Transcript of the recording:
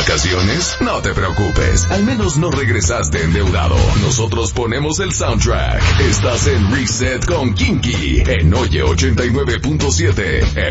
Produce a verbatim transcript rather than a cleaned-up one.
vacaciones? No te preocupes, al menos no regresaste endeudado. Nosotros ponemos el soundtrack. Estás en Reset con Kinky, en Oye ochenta y nueve punto siete